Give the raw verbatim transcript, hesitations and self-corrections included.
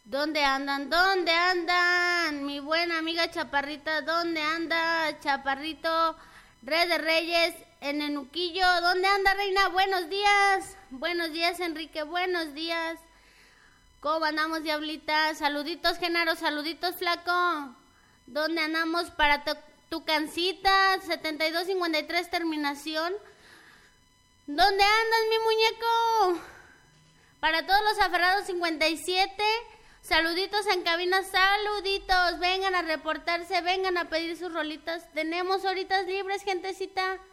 ¿Dónde andan? ¿Dónde andan? Mi buena amiga Chaparrita, ¿dónde anda? Chaparrito, Rey de Reyes, en Enuquillo, ¿dónde anda, reina? Buenos días. Buenos días, Enrique, buenos días. ¿Cómo andamos, Diablita? Saluditos, Genaro, saluditos, Flaco. ¿Dónde andamos para tu, tu cancita? setenta y dos cincuenta y tres terminación. ¿Dónde andas, mi muñeco? Para todos los aferrados cincuenta y siete, saluditos en cabina, saluditos. Vengan a reportarse, vengan a pedir sus rolitas. Tenemos horitas libres, gentecita.